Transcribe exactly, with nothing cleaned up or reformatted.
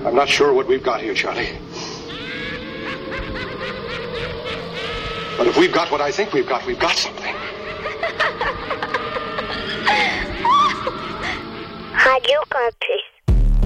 I'm not sure what we've got here, Charlie. But if we've got what I think we've got, we've got something.